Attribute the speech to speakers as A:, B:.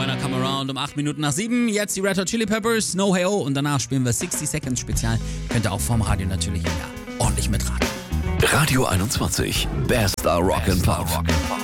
A: When I Come Around um 8 Minuten nach 7. Jetzt die Red Hot Chili Peppers, No Hey Oh und danach spielen wir 60 Seconds Spezial. Könnt ihr auch vorm Radio natürlich ordentlich mitraten.
B: Radio 21, bester Rock and Pop.